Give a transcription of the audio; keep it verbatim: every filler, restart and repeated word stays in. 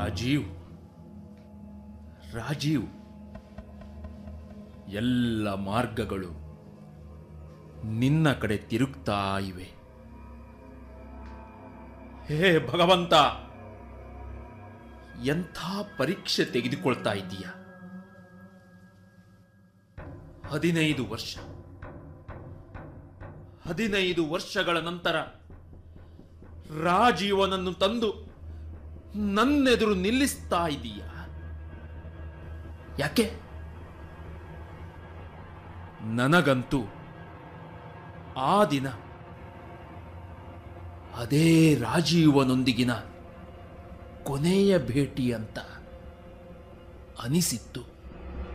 ರಾಜೀವ್ ರಾಜೀವ್ ಎಲ್ಲ ಮಾರ್ಗಗಳು ನಿನ್ನ ಕಡೆ ತಿರುಗ್ತಾ ಇವೆ. ಹೇ ಭಗವಂತ, ಎಂಥ ಪರೀಕ್ಷೆ ತೆಗೆದುಕೊಳ್ತಾ ಇದ್ದೀಯ. ಹದಿನೈದು ವರ್ಷ ಹದಿನೈದು ವರ್ಷಗಳ ನಂತರ ರಾಜೀವನನ್ನು ತಂದು ನನ್ನೆದುರು ನಿಲ್ಲಿಸ್ತಾ ಇದ್ದೀಯ. ಯಾಕೆ? ನನಗಂತೂ ಆ ದಿನ ಅದೇ ರಾಜೀವನೊಂದಿಗಿನ ಕೊನೆಯ ಭೇಟಿ ಅಂತ ಅನಿಸಿತ್ತು.